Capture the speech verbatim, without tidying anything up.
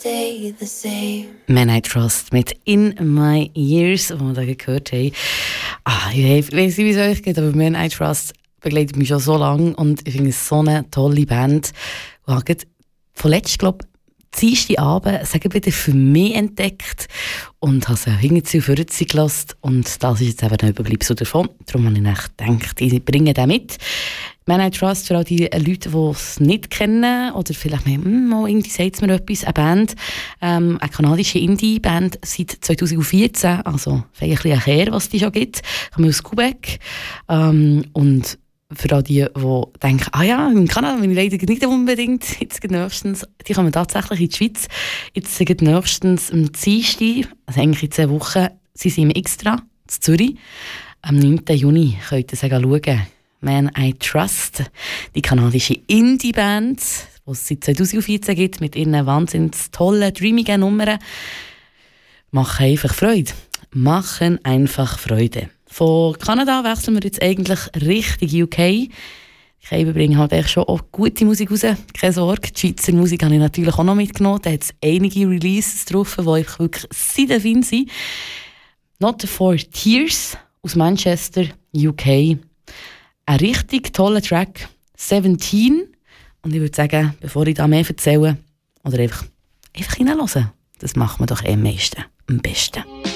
stay the same. Man I Trust mit In My Years, die wir da gehört haben. Ah, ich weiß nicht, wie es euch geht, aber Man I Trust begleitet mich schon so lange und ich finde es so eine tolle Band. Ich habe vorletzt, glaube ich, Dienstag Abend, sagen wieder, für mich entdeckt und habe sie hinterher vorher gelassen und das ist jetzt eben ein Überbleibsel davon. Darum habe ich gedacht, ich bringe den mit. Man I Trust, für all die Leute, die es nicht kennen oder vielleicht mehr, hm, oh, irgendwie sagt es mir etwas, eine Band, ähm, eine kanadische Indie-Band seit zwanzig vierzehn, also vielleicht ein bisschen her, was die schon gibt, kommen aus Quebec ähm, und für all die, die denken, ah ja, in Kanada bin ich leider nicht unbedingt, jetzt nächstens, die kommen tatsächlich in die Schweiz, jetzt sind nächstens am Dienstag, also eigentlich in zehn Wochen, sie sind im Extra, in Zürich, am neunten Juni könnt ihr sie schauen. Man I Trust, die kanadische Indie-Band, die es seit zwanzig vierzehn gibt, mit ihren wahnsinnig tollen, dreamigen Nummern. Machen einfach Freude. Machen einfach Freude. Von Kanada wechseln wir jetzt eigentlich Richtung U K. Ich bringe halt echt schon auch gute Musik raus, keine Sorge. Die Schweizer Musik habe ich natürlich auch noch mitgenommen. Da hat es einige Releases drauf, die wirklich sehr fein sind. Not for Tears aus Manchester, U K. Ein richtig toller Track, siebzehn. Und ich würde sagen, bevor ich da mehr erzähle, oder einfach, einfach hineinhören, das macht man doch eh am meisten, am besten.